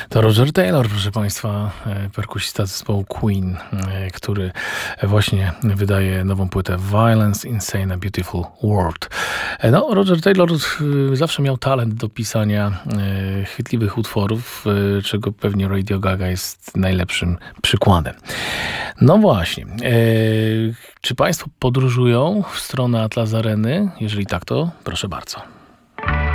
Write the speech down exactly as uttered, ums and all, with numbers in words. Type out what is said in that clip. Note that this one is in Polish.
To Roger Taylor, proszę Państwa, perkusista zespołu Queen, który właśnie wydaje nową płytę Violence Insane a Beautiful World. No, Roger Taylor zawsze miał talent do pisania chwytliwych utworów, czego pewnie Radio Gaga jest najlepszym przykładem. No właśnie. Czy Państwo podróżują w stronę Atlas Areny? Jeżeli tak, to proszę bardzo.